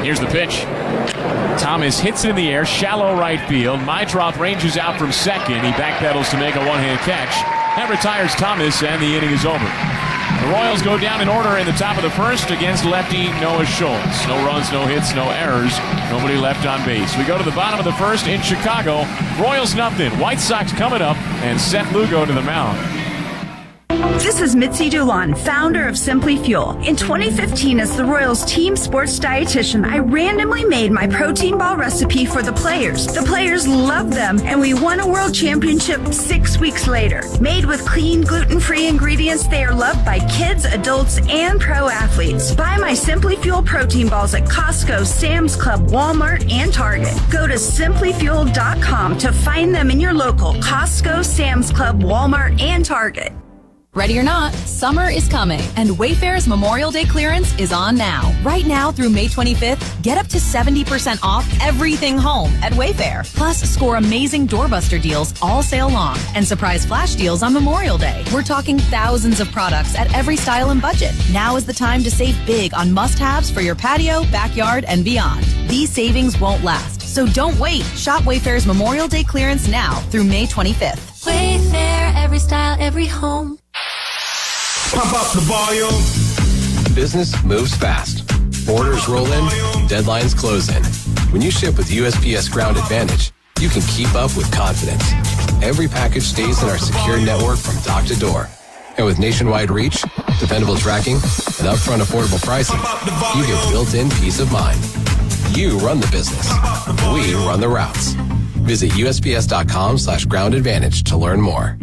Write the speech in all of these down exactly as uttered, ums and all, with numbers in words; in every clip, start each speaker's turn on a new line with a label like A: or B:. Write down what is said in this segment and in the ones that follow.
A: Here's the pitch. Thomas hits it in the air, shallow right field. Meidroth ranges out from second. He backpedals to make a one-hand catch. That retires Thomas, and the inning is over. The Royals go down in order in the top of the first against lefty Noah Schultz. No runs, no hits, no errors. Nobody left on base. We go to the bottom of the first in Chicago. Royals nothing. White Sox coming up, and Seth Lugo to the mound.
B: This is Mitzi Dulon, founder of Simply Fuel. In twenty fifteen, as the Royals team sports dietitian, I randomly made my protein ball recipe for the players. The players loved them, and we won a world championship six weeks later. Made with clean, gluten-free ingredients, they are loved by kids, adults, and pro athletes. Buy my Simply Fuel protein balls at Costco, Sam's Club, Walmart, and Target. Go to simply fuel dot com to find them in your local Costco, Sam's Club, Walmart, and Target.
C: Ready or not, summer is coming, and Wayfair's Memorial Day clearance is on now. Right now through May twenty-fifth, get up to seventy percent off everything home at Wayfair. Plus, score amazing doorbuster deals all sale long and surprise flash deals on Memorial Day. We're talking thousands of products at every style and budget. Now is the time to save big on must-haves for your patio, backyard, and beyond. These savings won't last, so don't wait. Shop Wayfair's Memorial Day clearance now through May twenty-fifth.
D: Wayfair, every style, every home.
E: Pump up the volume.
F: Business moves fast. Orders roll in, deadlines close in. When you ship with U S P S Ground Advantage, you can keep up with confidence. Every package stays in our secure network from dock to door. And with nationwide reach, dependable tracking, and upfront affordable pricing, you get built-in peace of mind. You run the business. We run the routes. Visit U S P S dot com slash ground advantage to learn more.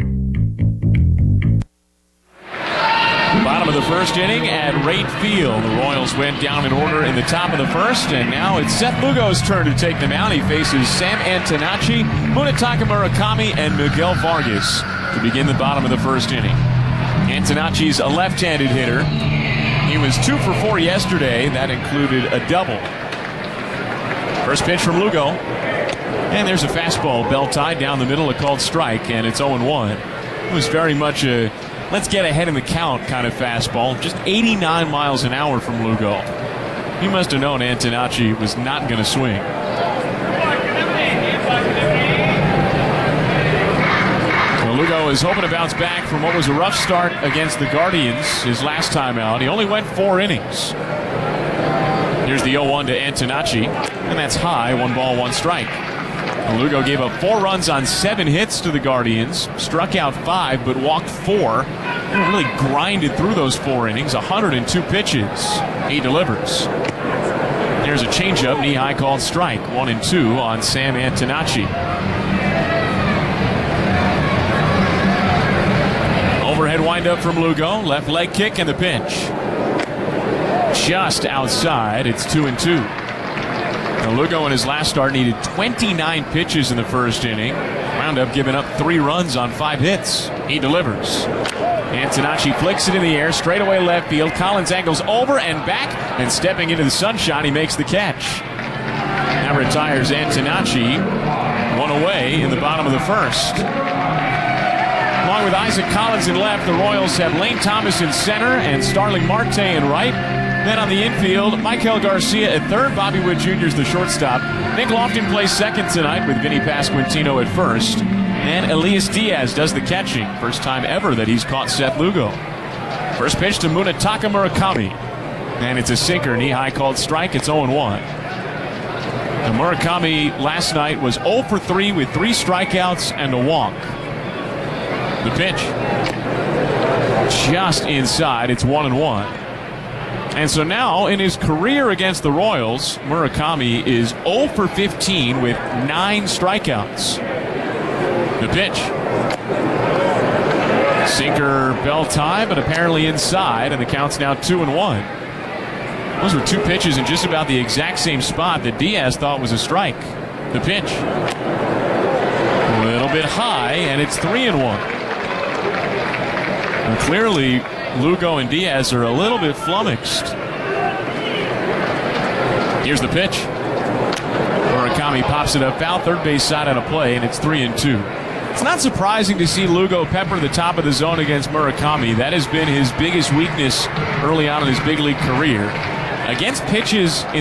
A: Bottom of the first inning at Rate Field. The Royals went down in order in the top of the first, and now it's Seth Lugo's turn to take the mound. He faces Sam Antonacci, Munetaka Murakami, and Miguel Vargas to begin the bottom of the first inning. Antonacci's a left-handed hitter. He was two for four yesterday. That included a double. First pitch from Lugo. And there's a fastball, bell tied down the middle, a called strike, and it's oh and one. It was very much a let's get ahead in the count kind of fastball. Just eighty-nine miles an hour from Lugo. He must have known Antonacci was not going to swing. Well, Lugo is hoping to bounce back from what was a rough start against the Guardians his last time out. He only went four innings. Here's the oh one to Antonacci, and that's high, one ball, one strike. Lugo gave up four runs on seven hits to the Guardians, struck out five, but walked four. And really grinded through those four innings, one hundred two pitches. He delivers. There's a changeup, knee-high called strike, one and two on Sam Antonacci. Overhead windup from Lugo, left leg kick and the pinch. Just outside, it's two and two. Now, Lugo in his last start needed twenty-nine pitches in the first inning. Wound up giving up three runs on five hits. He delivers. Antonacci flicks it in the air, straightaway left field. Collins angles over and back, and stepping into the sunshine, he makes the catch. That retires Antonacci. One away in the bottom of the first. Along with Isaac Collins in left, the Royals have Lane Thomas in center and Starling Marte in right. Then on the infield, Michael Garcia at third. Bobby Wood Junior is the shortstop. Nick Lofton plays second tonight with Vinny Pasquantino at first. And Elias Diaz does the catching. First time ever that he's caught Seth Lugo. First pitch to Munetaka Murakami. And it's a sinker, knee-high called strike. It's oh and one. And Murakami last night was oh for three with three strikeouts and a walk. The pitch. Just inside. It's one and one. And so now, in his career against the Royals, Murakami is oh for fifteen with nine strikeouts. The pitch. Sinker, bell tie, but apparently inside, and the count's now two and one. Those were two pitches in just about the exact same spot that Diaz thought was a strike. The pitch. A little bit high, and it's three and one. And clearly, Lugo and Diaz are a little bit flummoxed. Here's the pitch. Murakami pops it up out, third base side on a play, and it's three and two. It's not surprising to see Lugo pepper the top of the zone against Murakami. That has been his biggest weakness early on in his big league career. Against pitches in